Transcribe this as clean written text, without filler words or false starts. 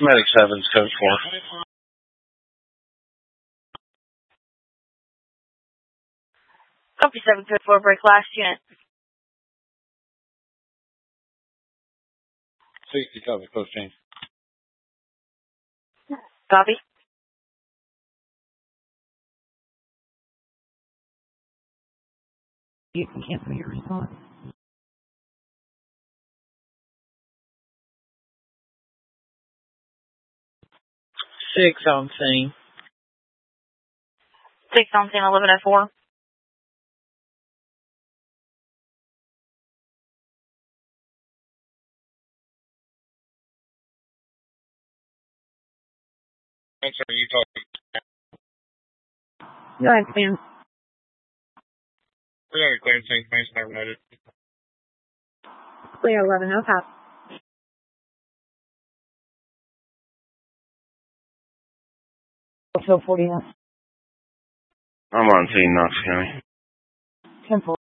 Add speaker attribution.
Speaker 1: Medic 7's code 4.
Speaker 2: Copy 7, code 4, break last unit.
Speaker 1: 60, copy, close change.
Speaker 2: Copy.
Speaker 3: You can't make a response.
Speaker 4: Six on scene.
Speaker 2: 6 on scene, 11 at 4.
Speaker 1: Thanks, sir. You talking?
Speaker 3: Go ahead, Sam.
Speaker 1: We already cleared St. Mason, never noted.
Speaker 3: Clear 11, no cop. Also 49.
Speaker 1: I'm on scene, Knox County.
Speaker 3: 10-4.